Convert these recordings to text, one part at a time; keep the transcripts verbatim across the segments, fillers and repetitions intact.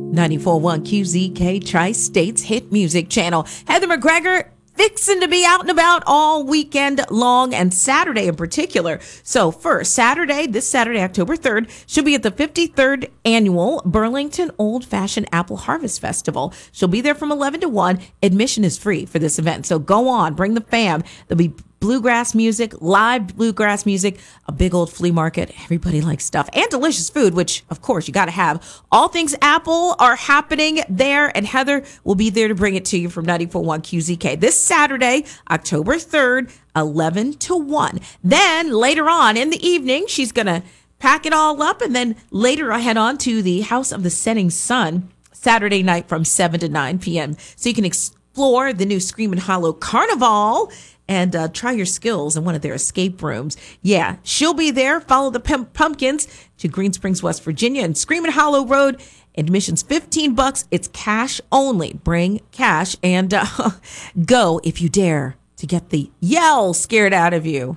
ninety-four point one Q Z K, Tri-State's hit music channel. Heather McGregor fixing to be out and about all weekend long, and Saturday in particular. So first, Saturday, this Saturday, October third, she'll be at the fifty-third Annual Burlington Old Fashioned Apple Harvest Festival. She'll be there from eleven to one. Admission is free for this event, so go on, bring the fam. There'll be bluegrass music, live bluegrass music, a big old flea market. Everybody likes stuff, and delicious food, which of course you got to have. All things Apple are happening there, and Heather will be there to bring it to you from ninety-four point one Q Z K this Saturday, October third, eleven to one. Then later on in the evening, she's going to pack it all up, and then later I head on to the House of the Setting Sun Saturday night from seven to nine p.m. So you can explore the new Screamin' Hollow Carnival and uh, try your skills in one of their escape rooms. Yeah, she'll be there. Follow the Pump- Pumpkins to Green Springs, West Virginia, and Screamin' Hollow Road. Admission's fifteen bucks. It's cash only. Bring cash and uh, go if you dare to get the yell scared out of you.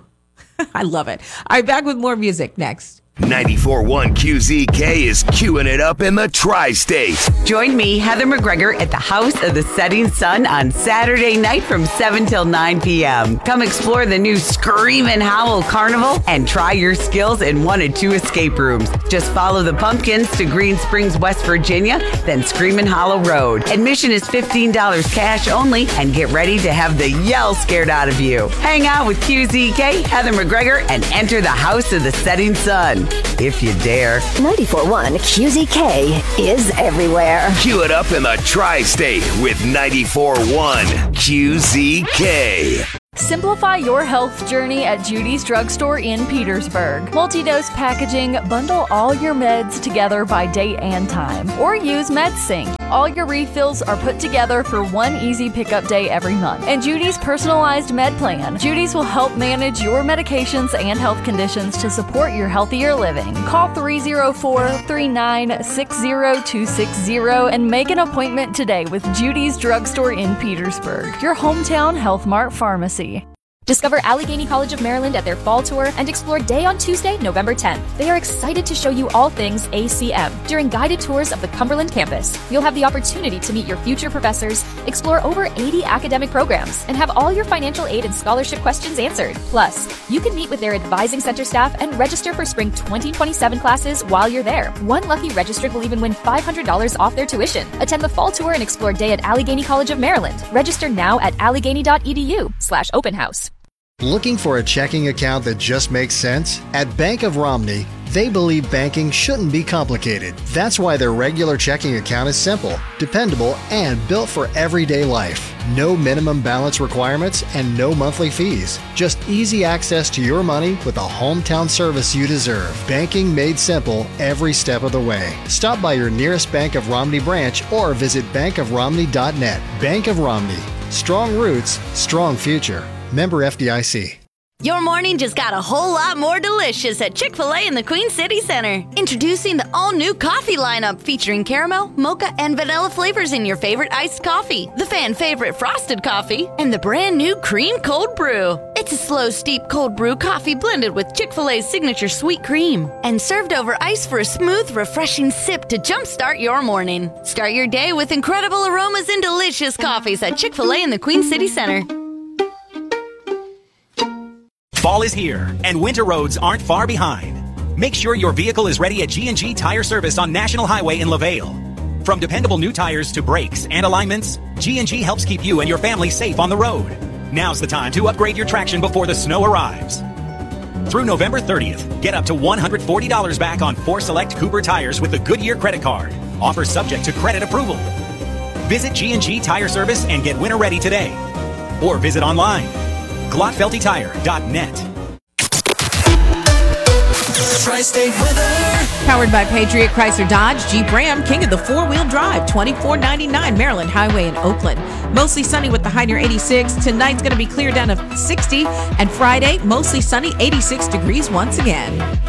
I love it. All right, back with more music next. ninety-four point one Q Z K is queuing it up in the Tri-State. Join me, Heather McGregor, at the House of the Setting Sun on Saturday night from seven till nine p.m. Come explore the new Screamin' Howl Carnival and try your skills in one of two escape rooms. Just follow the Pumpkins to Green Springs, West Virginia, then Screamin' Hollow Road. Admission is fifteen dollars cash only, and get ready to have the yell scared out of you. Hang out with Q Z K, Heather McGregor, and enter the House of the Setting Sun, if you dare. ninety-four point one Q Z K is everywhere. Cue it up in the Tri-State with ninety-four point one Q Z K. Simplify your health journey at Judy's Drugstore in Petersburg. Multi-dose packaging, bundle all your meds together by date and time. Or use MedSync. All your refills are put together for one easy pickup day every month. And Judy's personalized med plan. Judy's will help manage your medications and health conditions to support your healthier living. Call three oh four, three nine six oh two six oh and make an appointment today with Judy's Drugstore in Petersburg, your hometown Health Mart pharmacy. Discover Allegheny College of Maryland at their fall tour and explore day on Tuesday, November tenth. They are excited to show you all things A C M during guided tours of the Cumberland campus. You'll have the opportunity to meet your future professors, explore over eighty academic programs, and have all your financial aid and scholarship questions answered. Plus, you can meet with their advising center staff and register for spring twenty twenty-seven classes while you're there. One lucky registered will even win five hundred dollars off their tuition. Attend the fall tour and explore day at Allegheny College of Maryland. Register now at allegheny.edu slash open house. Looking for a checking account that just makes sense? At Bank of Romney, they believe banking shouldn't be complicated. That's why their regular checking account is simple, dependable, and built for everyday life. No minimum balance requirements and no monthly fees. Just easy access to your money with the hometown service you deserve. Banking made simple every step of the way. Stop by your nearest Bank of Romney branch or visit bank of romney dot net. Bank of Romney. Strong roots, strong future. Member F D I C. Your morning just got a whole lot more delicious at Chick-fil-A in the Queen City Center. Introducing the all-new coffee lineup featuring caramel, mocha, and vanilla flavors in your favorite iced coffee, the fan-favorite frosted coffee, and the brand-new cream cold brew. It's a slow, steep cold brew coffee blended with Chick-fil-A's signature sweet cream and served over ice for a smooth, refreshing sip to jumpstart your morning. Start your day with incredible aromas and delicious coffees at Chick-fil-A in the Queen City Center. Fall is here, and winter roads aren't far behind. Make sure your vehicle is ready at G and G Tire Service on National Highway in LaVale. From dependable new tires to brakes and alignments, G and G helps keep you and your family safe on the road. Now's the time to upgrade your traction before the snow arrives. Through November thirtieth, get up to one hundred forty dollars back on four select Cooper tires with the Goodyear credit card. Offer subject to credit approval. Visit G and G Tire Service and get winter ready today. Or visit online. Glotfelty Tire dot net. Tri-State weather. Powered by Patriot Chrysler Dodge Jeep Ram, king of the four-wheel drive, twenty-four ninety-nine Maryland Highway in Oakland. Mostly sunny with the high near eighty-six. Tonight's going to be clear down to sixty. And Friday, mostly sunny, eighty-six degrees once again.